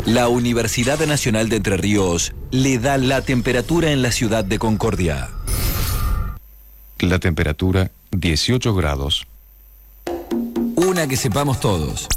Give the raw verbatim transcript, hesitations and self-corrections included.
La Universidad Nacional de Entre Ríos le da la temperatura en la ciudad de Concordia. La temperatura dieciocho grados. Una que sepamos todos.